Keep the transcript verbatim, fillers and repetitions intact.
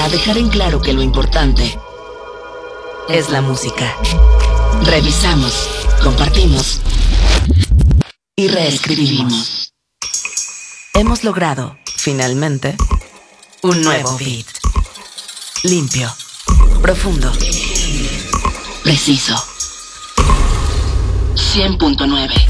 dejar en claro que lo importante es la música. Revisamos, compartimos y reescribimos. Hemos logrado, finalmente, un nuevo beat. Limpio, profundo, preciso. cien punto nueve